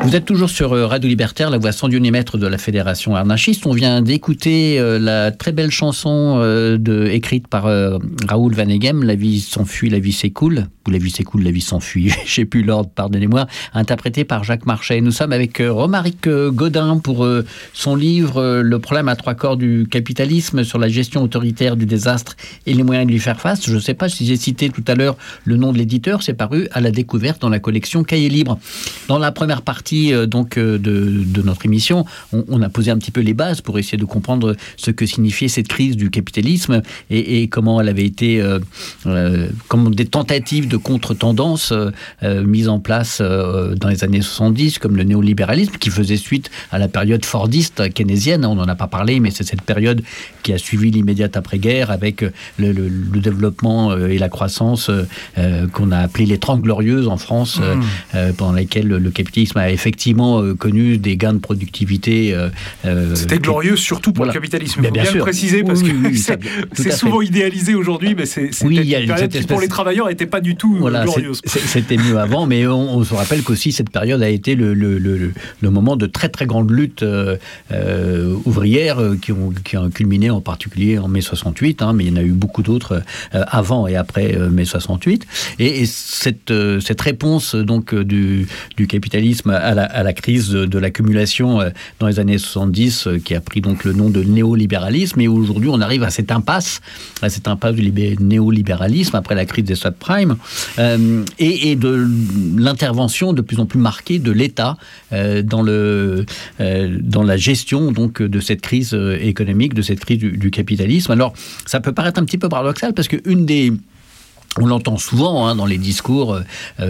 Vous êtes toujours sur Radio Libertaire, la voix sans Dieu ni maître de la Fédération anarchiste. On vient d'écouter la très belle chanson écrite par Raoul Vaneigem, La vie s'enfuit, la vie s'écoule. Ou La vie s'écoule, la vie s'enfuit. J'ai plus l'ordre, pardonnez-moi. Interprété par Jacques Marchais. Nous sommes avec Romaric Gaudin pour son livre Le problème à trois corps du capitalisme, sur la gestion autoritaire du désastre et les moyens de lui faire face. Je ne sais pas si j'ai cité tout à l'heure le nom de l'éditeur. C'est paru à la découverte dans la collection Cahiers Libres. Dans la première partie de notre émission, on a posé un petit peu les bases pour essayer de comprendre ce que signifiait cette crise du capitalisme et comment elle avait été comme des tentatives de contre-tendance mises en place dans les années 70, comme le néolibéralisme, qui faisait suite à la période fordiste keynésienne. On n'en a pas parlé, mais c'est cette période qui a suivi l'immédiate après-guerre avec le développement et la croissance qu'on a appelé les 30 glorieuses en France, pendant lesquelles le capitalisme a effectivement connu des gains de productivité. C'était glorieux surtout pour le capitalisme. Il faut bien le préciser, parce que c'est souvent idéalisé aujourd'hui, mais c'était une période qui, pour les travailleurs, n'était pas du tout glorieuse. C'était mieux avant, mais on se rappelle qu'aussi cette période a été le moment de très très grandes luttes ouvrières qui ont culminé en particulier en mai 68, mais il y en a eu beaucoup d'autres avant et après mai 68. Et cette réponse donc du capitalisme à la crise de l'accumulation dans les années 70, qui a pris donc le nom de néolibéralisme, et aujourd'hui on arrive à cette impasse du néolibéralisme après la crise des subprimes, et de l'intervention de plus en plus marquée de l'État dans la gestion donc de cette crise économique, de cette crise du capitalisme. Alors ça peut paraître un petit peu paradoxal, parce que on l'entend souvent dans les discours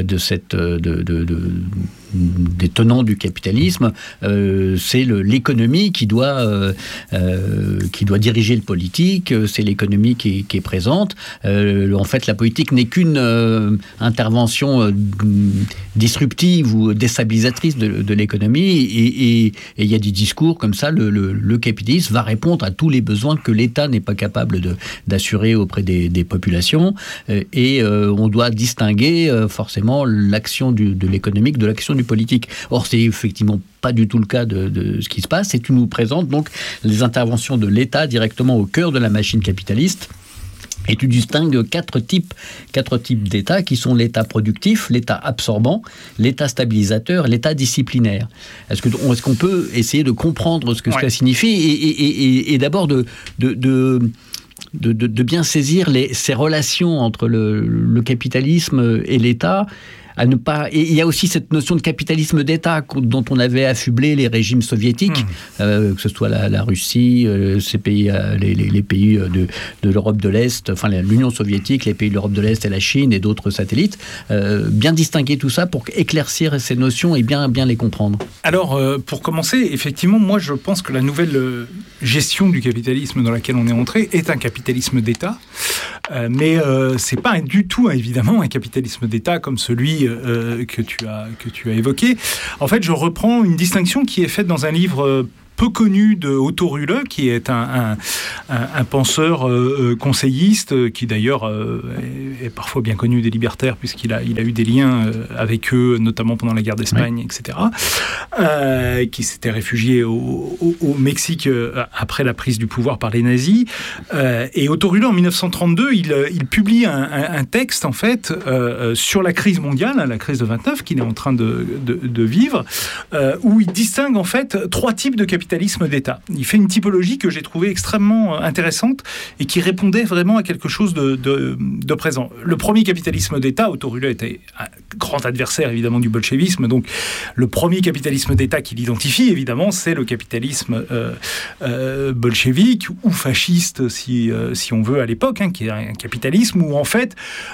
des tenants du capitalisme, c'est l'économie qui doit diriger le politique, c'est l'économie qui est présente. En fait, la politique n'est qu'une intervention disruptive ou déstabilisatrice de l'économie, et il y a des discours comme ça, le capitalisme va répondre à tous les besoins que l'État n'est pas capable d'assurer auprès des populations, et on doit distinguer forcément l'action de l'économique de l'action du politique. Or, c'est effectivement pas du tout le cas de ce qui se passe, et tu nous présentes donc les interventions de l'État directement au cœur de la machine capitaliste. Et tu distingues quatre types d'État, qui sont l'État productif, l'État absorbant, l'État stabilisateur, l'État disciplinaire. Est-ce qu'on peut essayer de comprendre ce que ça signifie, et d'abord de bien saisir ces relations entre le capitalisme et l'État, et il y a aussi cette notion de capitalisme d'État dont on avait affublé les régimes soviétiques, que ce soit la Russie, ces pays, les pays de l'Europe de l'Est, enfin l'Union soviétique, les pays de l'Europe de l'Est et la Chine et d'autres satellites. Bien distinguer tout ça pour éclaircir ces notions et bien les comprendre. Alors, pour commencer, effectivement, moi je pense que la nouvelle gestion du capitalisme dans laquelle on est entré est un capitalisme d'État, mais c'est pas du tout évidemment un capitalisme d'État comme celui que tu as évoqué. En fait, je reprends une distinction qui est faite dans un livre peu connu de Otto Rühle, qui est un penseur conseilliste, qui d'ailleurs est parfois bien connu des libertaires, puisqu'il a eu des liens avec eux, notamment pendant la guerre d'Espagne, etc., qui s'était réfugié au Mexique après la prise du pouvoir par les nazis. Et Otto Rühle, en 1932, il publie un texte, en fait, sur la crise mondiale, la crise de 29, qu'il est en train de vivre, où il distingue, en fait, trois types de capitalisme d'État. Il fait une typologie que j'ai trouvée extrêmement intéressante et qui répondait vraiment à quelque chose de présent. Le premier capitalisme d'État, Otto Rühle était un grand adversaire évidemment du bolchevisme, donc le premier capitalisme d'État qu'il identifie évidemment, c'est le capitalisme bolchevique ou fasciste si on veut à l'époque, qui est un capitalisme où en fait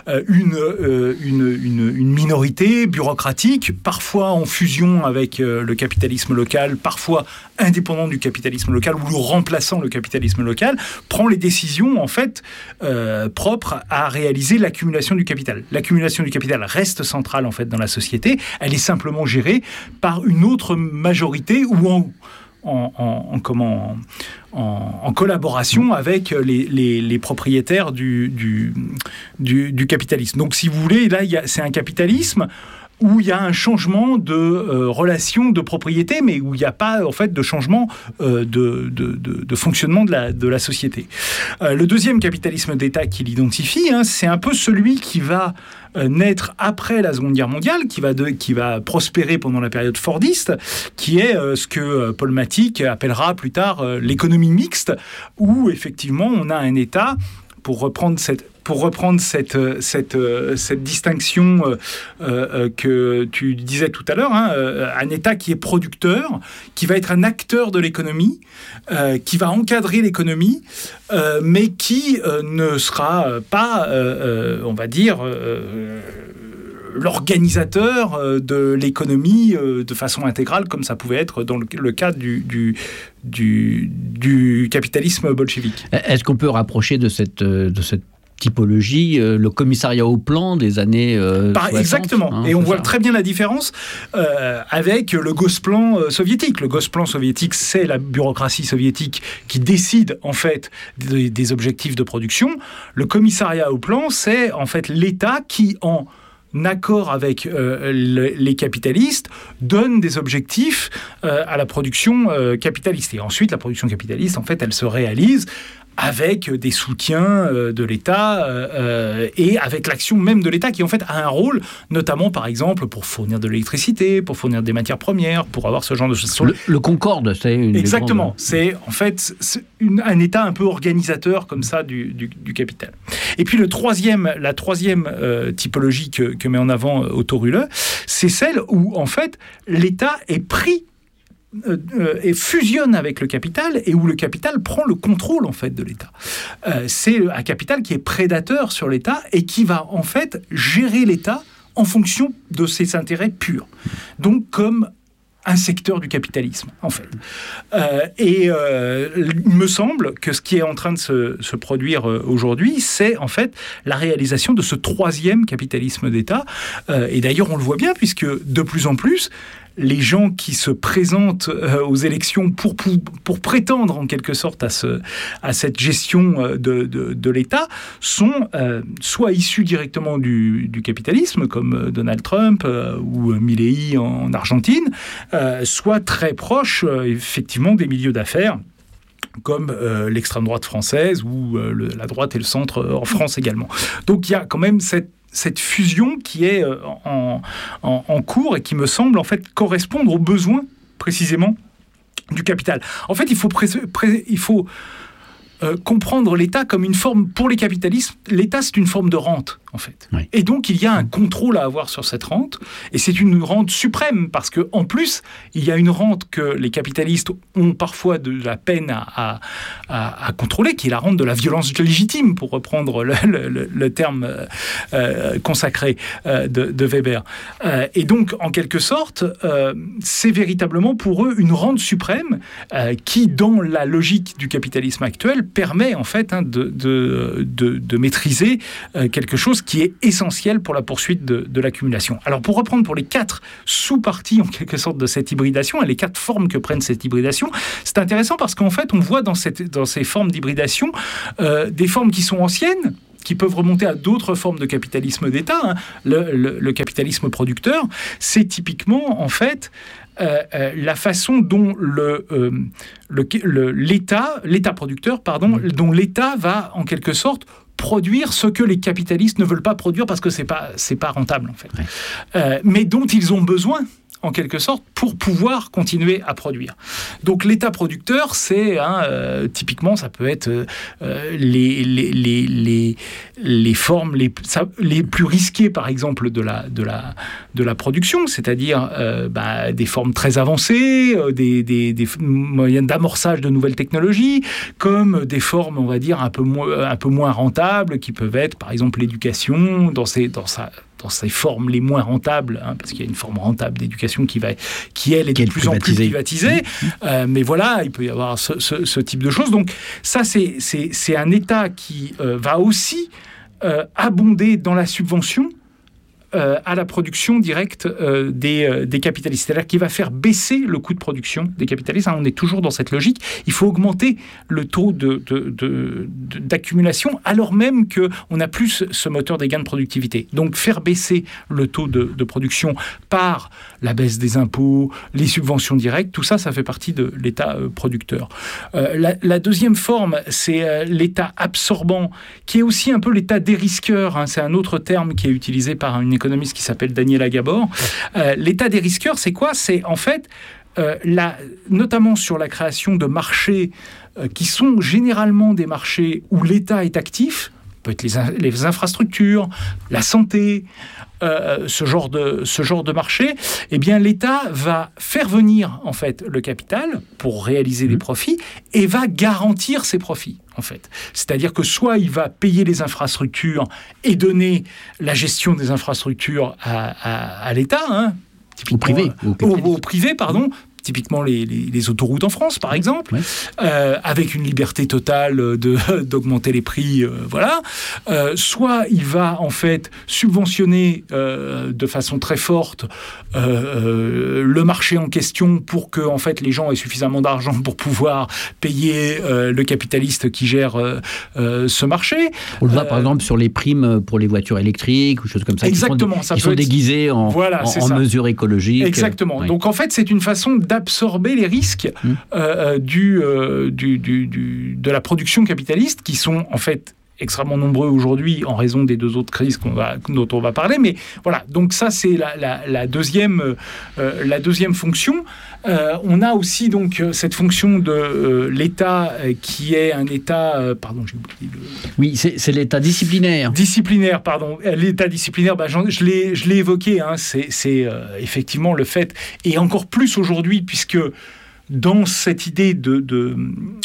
une minorité bureaucratique, parfois en fusion avec le capitalisme local, parfois indépendant du capitalisme local ou le remplaçant le capitalisme local, prend les décisions en fait propres à réaliser l'accumulation du capital. L'accumulation du capital reste centrale en fait dans la société. Elle est simplement gérée par une autre majorité ou en collaboration avec les propriétaires du capitalisme. Donc, si vous voulez, là, c'est un capitalisme où il y a un changement de relation de propriété, mais où il n'y a pas en fait de changement de fonctionnement de la société. Le deuxième capitalisme d'État qu'il identifie, c'est un peu celui qui va naître après la Seconde Guerre mondiale, qui va prospérer pendant la période fordiste, qui est ce que Paul Matic appellera plus tard l'économie mixte, où effectivement on a un État, pour reprendre cette distinction que tu disais tout à l'heure, un État qui est producteur, qui va être un acteur de l'économie, qui va encadrer l'économie, mais qui ne sera pas, on va dire, l'organisateur de l'économie de façon intégrale, comme ça pouvait être dans le cas du capitalisme bolchevique. Est-ce qu'on peut rapprocher de cette typologie, le commissariat au plan des années 60, exactement. Et on voit très bien la différence avec le Gosplan soviétique. Le Gosplan soviétique, c'est la bureaucratie soviétique qui décide en fait des objectifs de production. Le commissariat au plan, c'est en fait l'État qui, en accord avec les capitalistes, donne des objectifs à la production capitaliste. Et ensuite, la production capitaliste, en fait, elle se réalise avec des soutiens de l'État et avec l'action même de l'État qui en fait a un rôle, notamment par exemple pour fournir de l'électricité, pour fournir des matières premières, pour avoir ce genre de choses. Le Concorde, c'est une exactement. grande... C'est en fait un État un peu organisateur comme ça du capital. Et puis la troisième typologie que met en avant Otto Rühle, c'est celle où en fait l'État est pris et fusionne avec le capital et où le capital prend le contrôle en fait de l'État. C'est un capital qui est prédateur sur l'État et qui va en fait gérer l'État en fonction de ses intérêts purs. Donc comme un secteur du capitalisme, en fait. Il me semble que ce qui est en train de se produire aujourd'hui, c'est en fait la réalisation de ce troisième capitalisme d'État. Et d'ailleurs, on le voit bien, puisque de plus en plus, les gens qui se présentent aux élections pour prétendre en quelque sorte à cette gestion de l'État sont soit issus directement du capitalisme, comme Donald Trump ou Milei en Argentine, soit très proches effectivement des milieux d'affaires, comme l'extrême droite française ou la droite et le centre en France également. Donc il y a quand même cette fusion qui est en cours et qui me semble en fait correspondre aux besoins précisément du capital. En fait, il faut comprendre l'État comme une forme, pour les capitalistes, l'État c'est une forme de rente en fait. Oui. Et donc il y a un contrôle à avoir sur cette rente, et c'est une rente suprême parce que en plus il y a une rente que les capitalistes ont parfois de la peine à contrôler, qui est la rente de la violence légitime, pour reprendre le terme consacré de Weber. Et donc en quelque sorte, c'est véritablement pour eux une rente suprême qui, dans la logique du capitalisme actuel, permet en fait de maîtriser quelque chose qui est essentiel pour la poursuite de l'accumulation. Alors pour reprendre pour les 4 sous-parties en quelque sorte de cette hybridation et les 4 formes que prennent cette hybridation, c'est intéressant parce qu'en fait on voit dans ces formes d'hybridation des formes qui sont anciennes, qui peuvent remonter à d'autres formes de capitalisme d'État. Le capitalisme producteur, c'est typiquement en fait la façon dont l'État producteur, dont l'État va en quelque sorte produire ce que les capitalistes ne veulent pas produire parce que c'est pas rentable en fait, mais dont ils ont besoin en quelque sorte pour pouvoir continuer à produire. Donc l'État producteur, c'est typiquement ça peut être les formes les plus risquées par exemple de la production, c'est-à-dire des formes très avancées, des moyens d'amorçage de nouvelles technologies, comme des formes on va dire un peu moins rentables qui peuvent être par exemple l'éducation dans ces formes les moins rentables, parce qu'il y a une forme rentable d'éducation qui elle est de plus en plus privatisée. Mais voilà, il peut y avoir ce type de choses. Donc ça, c'est un État qui va aussi abonder dans la subvention à la production directe des capitalistes. C'est-à-dire qu'il va faire baisser le coût de production des capitalistes. On est toujours dans cette logique. Il faut augmenter le taux d'accumulation alors même qu'on n'a plus ce moteur des gains de productivité. Donc faire baisser le taux de production par la baisse des impôts, les subventions directes, tout ça, ça fait partie de l'État producteur. La deuxième forme, c'est l'État absorbant, qui est aussi un peu l'État dérisqueur. C'est un autre terme qui est utilisé par une économiste qui s'appelle Daniela Gabor. L'État dérisqueur, c'est quoi ? C'est en fait, notamment sur la création de marchés qui sont généralement des marchés où l'État est actif, peut être les infrastructures, la santé, ce genre de marché, eh bien l'État va faire venir en fait le capital pour réaliser des profits et va garantir ces profits. En fait. C'est-à-dire que soit il va payer les infrastructures et donner la gestion des infrastructures à l'État, au privé, au privé, pardon. Typiquement les autoroutes en France, par exemple, avec une liberté totale d'augmenter les prix, voilà. Soit il va en fait subventionner de façon très forte le marché en question pour que en fait les gens aient suffisamment d'argent pour pouvoir payer le capitaliste qui gère ce marché. On le voit par exemple sur les primes pour les voitures électriques ou choses comme ça. Exactement. Qui sont déguisées en mesures écologiques. Exactement. Ouais. Donc en fait c'est une façon d'absorber les risques de la production capitaliste qui sont en fait extrêmement nombreux aujourd'hui en raison des deux autres crises dont on va parler. Mais voilà, donc ça c'est la deuxième fonction. On a aussi donc cette fonction de l'État qui est un État... pardon, j'ai oublié le... Oui, c'est l'État disciplinaire. Disciplinaire, pardon. L'État disciplinaire, je l'ai évoqué, c'est effectivement le fait, et encore plus aujourd'hui, puisque dans cette idée de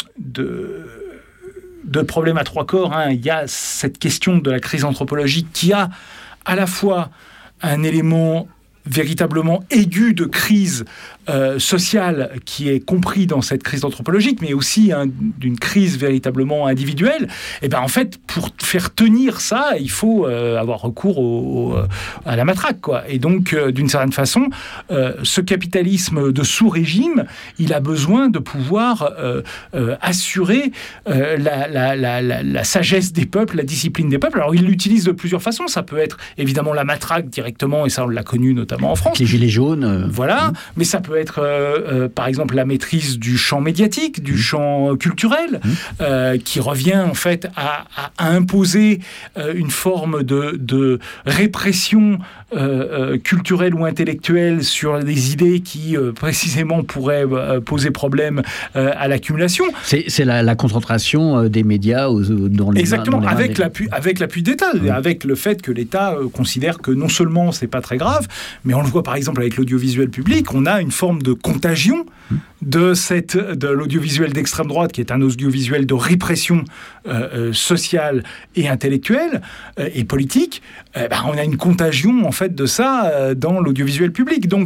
problème à trois corps, il y a cette question de la crise anthropologique qui a à la fois un élément véritablement aigu de crise sociale qui est compris dans cette crise anthropologique, mais aussi d'une crise véritablement individuelle. Et ben en fait, pour faire tenir ça, il faut avoir recours à la matraque, quoi. Et donc, d'une certaine façon, ce capitalisme de sous-régime, il a besoin de pouvoir assurer la sagesse des peuples, la discipline des peuples. Alors, il l'utilise de plusieurs façons. Ça peut être évidemment la matraque directement, et ça on l'a connu notamment en France. Les gilets jaunes. Voilà, mais ça peut être par exemple la maîtrise du champ médiatique, du champ culturel, qui revient en fait à imposer une forme de répression culturelle ou intellectuelle sur des idées qui précisément pourraient poser problème à l'accumulation. C'est la concentration des médias dans les Exactement, mains, avec l'appui d'État, avec le fait que l'État considère que non seulement c'est pas très grave, mais on le voit par exemple avec l'audiovisuel public, on a une forme de contagion de l'audiovisuel d'extrême droite, qui est un audiovisuel de répression sociale et intellectuelle et politique. On a une contagion en fait de ça dans l'audiovisuel public. Donc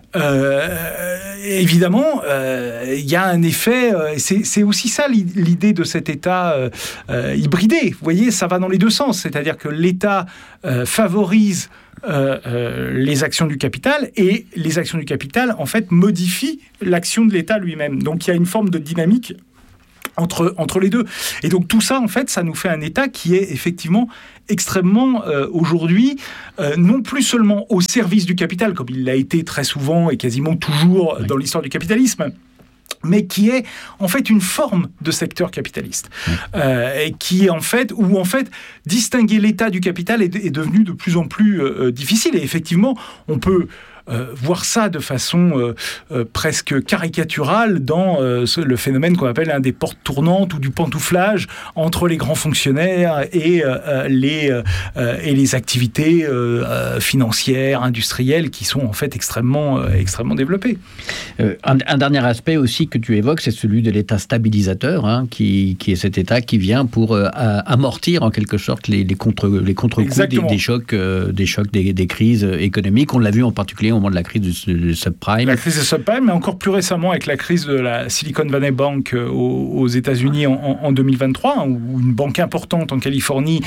évidemment, il y a un effet. C'est aussi ça l'idée de cet État hybridé. Vous voyez, ça va dans les deux sens. C'est-à-dire que l'État favorise les actions du capital, et les actions du capital, en fait, modifient l'action de l'État lui-même. Donc, il y a une forme de dynamique entre les deux. Et donc, tout ça, en fait, ça nous fait un État qui est effectivement extrêmement, aujourd'hui, non plus seulement au service du capital, comme il l'a été très souvent et quasiment toujours dans l'histoire du capitalisme, mais qui est en fait une forme de secteur capitaliste, et qui est en fait, où en fait distinguer l'État du capital est devenu de plus en plus difficile. Et effectivement, on peut voir ça de façon presque caricaturale dans le phénomène qu'on appelle des portes tournantes ou du pantouflage entre les grands fonctionnaires et les activités financières, industrielles, qui sont en fait extrêmement développées. Un dernier aspect aussi que tu évoques, c'est celui de l'État stabilisateur, qui est cet État qui vient pour amortir en quelque sorte les contre-coups des chocs, des crises économiques. On l'a vu en particulier, moment de la crise du subprime. La crise du subprime, mais encore plus récemment avec la crise de la Silicon Valley Bank aux États-Unis en 2023, où une banque importante en Californie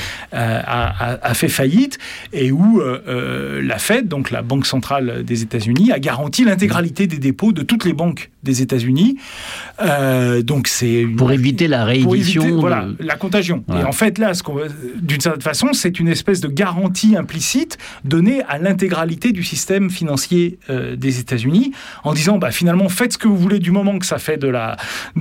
a fait faillite et où la Fed, donc la Banque centrale des États-Unis, a garanti l'intégralité des dépôts de toutes les banques des États-Unis. Donc c'est pour éviter la réédition, la contagion. Voilà. Et en fait, là, d'une certaine façon, c'est une espèce de garantie implicite donnée à l'intégralité du système financier des États-Unis, en disant finalement faites ce que vous voulez du moment que ça fait de la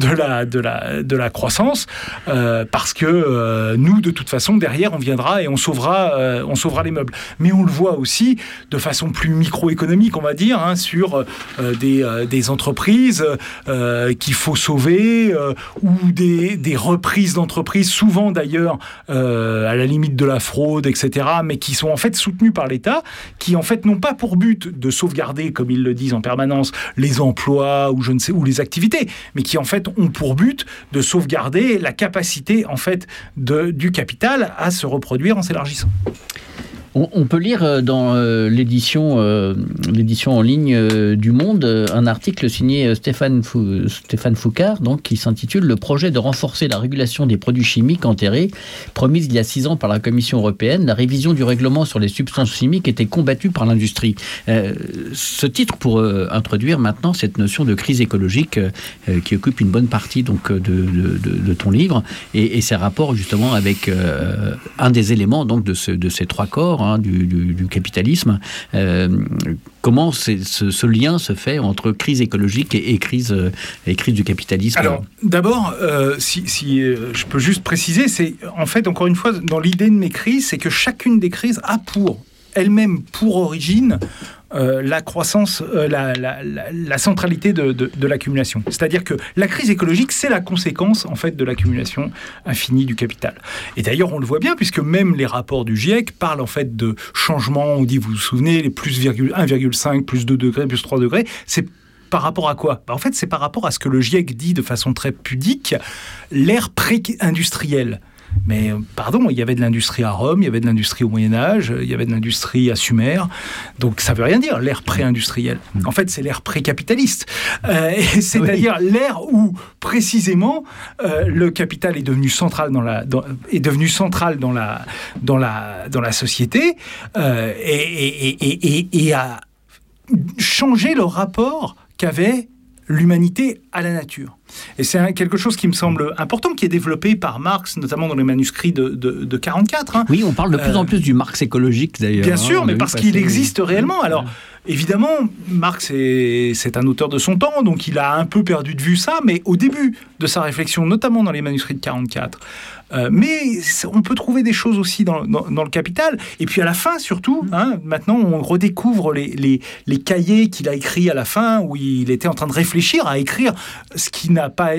croissance, parce que nous, de toute façon, derrière, on viendra et on sauvera les meubles. Mais on le voit aussi de façon plus microéconomique, on va dire, sur des entreprises qu'il faut sauver, ou des reprises d'entreprises, souvent d'ailleurs à la limite de la fraude, etc., mais qui sont en fait soutenues par l'État, qui en fait n'ont pas pour but de sauvegarder, comme ils le disent en permanence, les emplois ou les activités, mais qui en fait ont pour but de sauvegarder la capacité en fait du capital à se reproduire en s'élargissant. On peut lire dans l'édition en ligne du Monde un article signé Stéphane Foucard, donc, qui s'intitule « Le projet de renforcer la régulation des produits chimiques enterrés, promise il y a 6 ans par la Commission européenne. La révision du règlement sur les substances chimiques était combattue par l'industrie ». Ce titre pour introduire maintenant cette notion de crise écologique qui occupe une bonne partie donc, de ton livre et ses rapports justement avec un des éléments donc, de ces 3 corps, du capitalisme. Comment ce lien se fait entre crise écologique et crise du capitalisme? Alors, d'abord, si je peux juste préciser, c'est en fait, encore une fois, dans l'idée de mes crises, c'est que chacune des crises a elle-même pour origine la croissance, la centralité de l'accumulation. C'est-à-dire que la crise écologique, c'est la conséquence en fait de l'accumulation infinie du capital. Et d'ailleurs, on le voit bien, puisque même les rapports du GIEC parlent en fait de changements. On dit, vous vous souvenez, les plus 1,5, plus 2 degrés, plus 3 degrés, c'est par rapport à quoi ? En fait, c'est par rapport à ce que le GIEC dit de façon très pudique, l'ère pré-industrielle. Mais pardon, il y avait de l'industrie à Rome, il y avait de l'industrie au Moyen-Âge, il y avait de l'industrie à Sumer. Donc ça ne veut rien dire, l'ère pré-industrielle. En fait, c'est l'ère pré-capitaliste. C'est-à-dire l'ère où, précisément, le capital est devenu central dans la société et a changé le rapport qu'avait l'humanité à la nature. Et c'est quelque chose qui me semble important, qui est développé par Marx, notamment dans les manuscrits de 1944. Oui, on parle de plus en plus du Marx écologique, d'ailleurs. Bien sûr, mais parce qu'il existe réellement. Alors, évidemment, Marx, c'est un auteur de son temps, donc il a un peu perdu de vue ça, mais au début de sa réflexion, notamment dans les manuscrits de 1944, mais on peut trouver des choses aussi dans le Capital. Et puis à la fin, surtout, maintenant, on redécouvre les cahiers qu'il a écrits à la fin, où il était en train de réfléchir à écrire ce qu'il n'a pas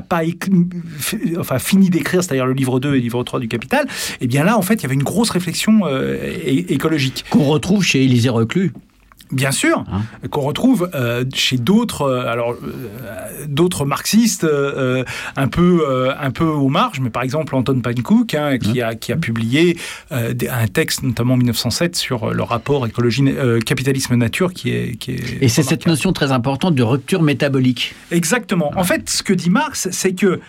fini d'écrire, c'est-à-dire le livre 2 et le livre 3 du Capital. Et bien là, en fait, il y avait une grosse réflexion écologique. Qu'on retrouve chez Élisée Reclus. Bien sûr, qu'on retrouve chez d'autres marxistes un peu aux marges, mais par exemple Anton Pankouk, qui a publié un texte notamment en 1907 sur le rapport capitalisme-nature qui est et c'est cette notion très importante de rupture métabolique. Exactement. En fait, ce que dit Marx, c'est que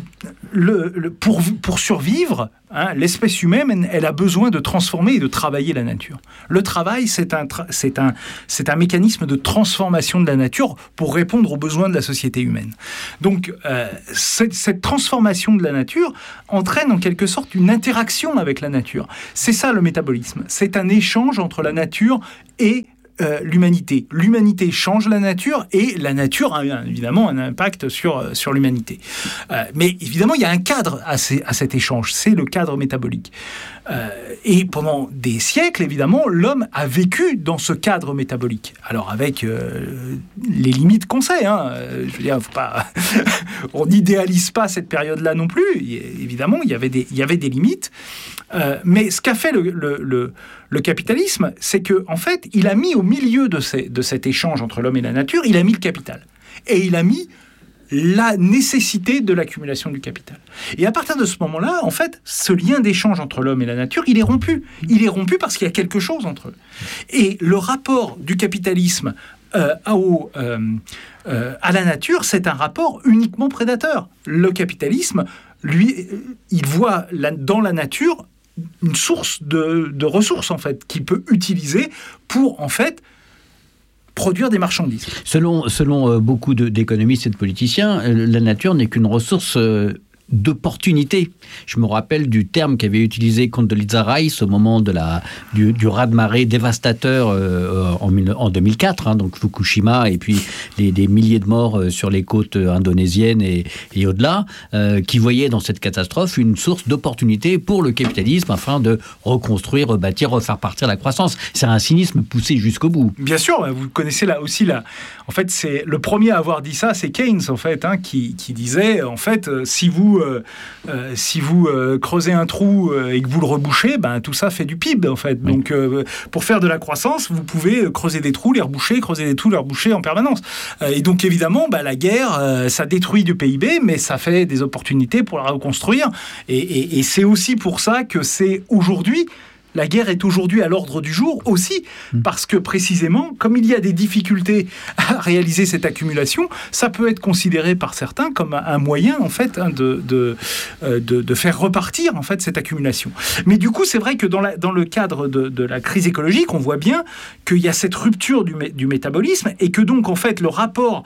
pour survivre, l'espèce humaine, elle a besoin de transformer et de travailler la nature. Le travail, c'est un mécanisme de transformation de la nature pour répondre aux besoins de la société humaine. Donc, cette transformation de la nature entraîne en quelque sorte une interaction avec la nature. C'est ça le métabolisme. C'est un échange entre la nature et l'humanité. L'humanité change la nature et la nature a évidemment un impact sur l'humanité. Mais évidemment, il y a un cadre à cet échange, c'est le cadre métabolique. Et pendant des siècles, évidemment, l'homme a vécu dans ce cadre métabolique. Alors avec les limites qu'on sait, je veux dire, faut pas on n'idéalise pas cette période-là non plus. Évidemment, il y avait des limites. Mais ce qu'a fait le capitalisme, c'est que en fait, il a mis au milieu de cet échange entre l'homme et la nature, il a mis le capital. Et il a mis la nécessité de l'accumulation du capital. Et à partir de ce moment-là, en fait, ce lien d'échange entre l'homme et la nature, il est rompu. Il est rompu parce qu'il y a quelque chose entre eux. Et le rapport du capitalisme à la nature, c'est un rapport uniquement prédateur. Le capitalisme, lui, il voit dans la nature une source de ressources, en fait, qu'il peut utiliser pour, en fait, produire des marchandises. Selon beaucoup d'économistes et de politiciens, la nature n'est qu'une ressource d'opportunité. Je me rappelle du terme qu'avait utilisé Condoleezza Rice au moment du raz-de-marée dévastateur en 2004, hein, donc Fukushima, et puis des milliers de morts sur les côtes indonésiennes et au-delà, qui voyaient dans cette catastrophe une source d'opportunité pour le capitalisme afin de reconstruire, rebâtir, refaire partir la croissance. C'est un cynisme poussé jusqu'au bout. Bien sûr, vous connaissez là aussi en fait, c'est le premier à avoir dit ça, c'est Keynes, en fait, hein, qui disait, en fait, si vous creusez un trou et que vous le rebouchez, tout ça fait du PIB, en fait. Oui. Donc, pour faire de la croissance, vous pouvez creuser des trous, les reboucher, creuser des trous, les reboucher en permanence. Et donc, évidemment, la guerre, ça détruit du PIB, mais ça fait des opportunités pour la reconstruire. Et c'est aussi pour ça que c'est aujourd'hui... La guerre est aujourd'hui à l'ordre du jour aussi, parce que précisément, comme il y a des difficultés à réaliser cette accumulation, ça peut être considéré par certains comme un moyen, en fait, hein, de faire repartir, en fait, cette accumulation. Mais du coup, c'est vrai que dans le cadre de la crise écologique, on voit bien qu'il y a cette rupture du métabolisme et que donc, en fait, le rapport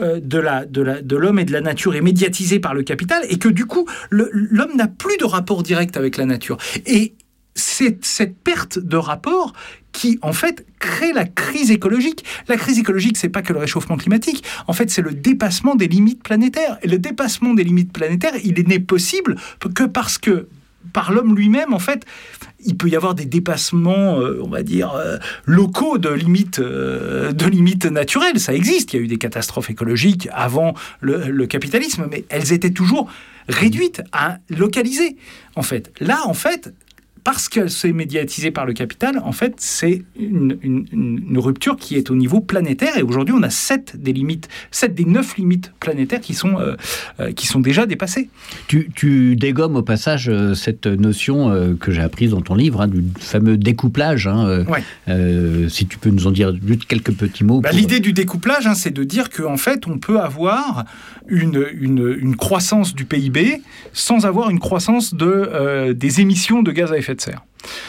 de l'homme et de la nature est médiatisé par le capital et que du coup, l'homme n'a plus de rapport direct avec la nature. Et c'est cette perte de rapport qui, en fait, crée la crise écologique. La crise écologique, c'est pas que le réchauffement climatique. En fait, c'est le dépassement des limites planétaires. Et le dépassement des limites planétaires, il n'est possible que parce que, par l'homme lui-même, en fait, il peut y avoir des dépassements, on va dire, locaux de limites naturelles. Ça existe. Il y a eu des catastrophes écologiques avant le capitalisme, mais elles étaient toujours réduites à localiser. En fait, là, en fait, parce que c'est médiatisé par le capital, en fait, c'est une rupture qui est au niveau planétaire. Et aujourd'hui, on a 7 des 9 limites planétaires qui sont déjà dépassées. Tu dégommes au passage cette notion que j'ai apprise dans ton livre, hein, du fameux découplage. Hein, ouais. Si tu peux nous en dire juste quelques petits mots. L'idée du découplage, hein, c'est de dire qu'en fait, on peut avoir une croissance du PIB sans avoir une croissance des émissions de gaz à effet de serre.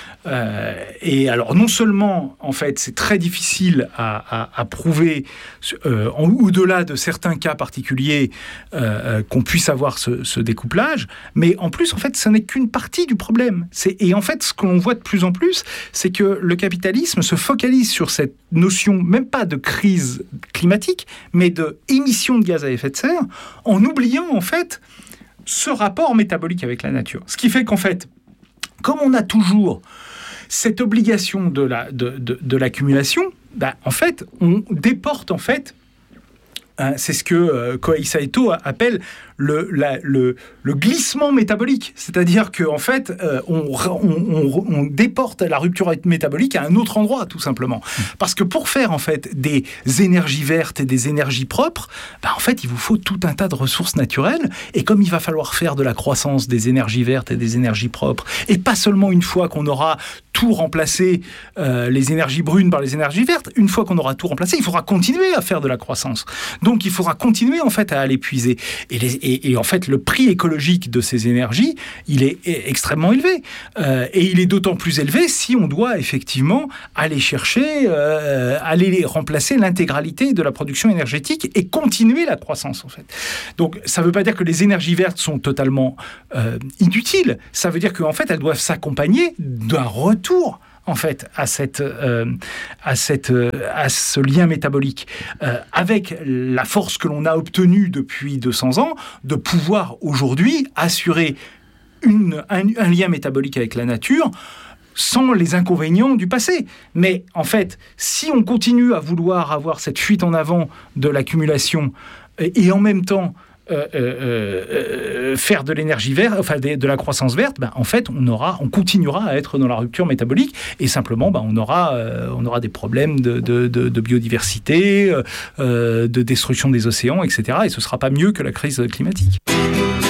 Et alors, non seulement, en fait, c'est très difficile à prouver, au-delà de certains cas particuliers, qu'on puisse avoir ce découplage, mais en plus, en fait, ce n'est qu'une partie du problème. Et en fait, ce que l'on voit de plus en plus, c'est que le capitalisme se focalise sur cette notion, même pas de crise climatique, mais d'émissions de gaz à effet de serre, en oubliant, en fait, ce rapport métabolique avec la nature. Ce qui fait qu'en fait, comme on a toujours cette obligation de l'accumulation, en fait, on déporte, en fait, c'est ce que Kohei Saito appelle le glissement métabolique. C'est-à-dire qu'en fait, on déporte la rupture métabolique à un autre endroit, tout simplement. Parce que pour faire, en fait, des énergies vertes et des énergies propres, en fait, il vous faut tout un tas de ressources naturelles. Et comme il va falloir faire de la croissance des énergies vertes et des énergies propres, et pas seulement une fois qu'on aura tout remplacé, les énergies brunes par les énergies vertes, une fois qu'on aura tout remplacé, il faudra continuer à faire de la croissance. Donc, il faudra continuer, en fait, à l'épuiser. Et en fait, le prix écologique de ces énergies, il est extrêmement élevé. Et il est d'autant plus élevé si on doit effectivement aller chercher, aller remplacer l'intégralité de la production énergétique et continuer la croissance, en fait. Donc, ça ne veut pas dire que les énergies vertes sont totalement inutiles. Ça veut dire qu'en fait, elles doivent s'accompagner d'un retour, en fait, à ce lien métabolique, avec la force que l'on a obtenue depuis 200 ans, de pouvoir aujourd'hui assurer un lien métabolique avec la nature sans les inconvénients du passé. Mais en fait, si on continue à vouloir avoir cette fuite en avant de l'accumulation et en même temps faire de l'énergie verte, enfin de la croissance verte, en fait, on continuera à être dans la rupture métabolique et simplement, on aura des problèmes de biodiversité, de destruction des océans, etc. Et ce ne sera pas mieux que la crise climatique.